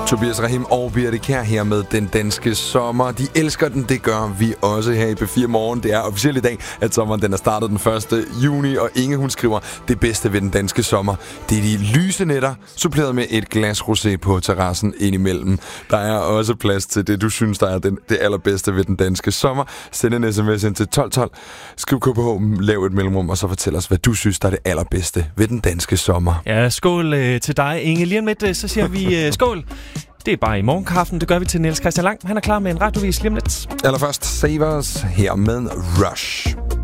Tobias Rahim og Birte Kjær her med Den Danske Sommer. De elsker den, det gør vi også her i P4 Morgen. Det er officielt i dag, at sommeren den er startet den 1. juni, og Inge hun skriver, det bedste ved den danske sommer, det er de lyse nætter, suppleret med et glas rosé på terrassen indimellem. Der er også plads til det, du synes, der er det allerbedste ved den danske sommer. Send en sms ind til 1212, skriv KBH, lav et mellemrum, og så fortæl os, hvad du synes, der er det allerbedste ved den danske sommer. Ja, skål til dig, Inge. Lige om lidt, så siger vi skål. Det er bare i morgenkaffen. Det gør vi til Niels Christian Lang. Han er klar med en radiovis lige om lidt. Allerførst Savers her med Rush.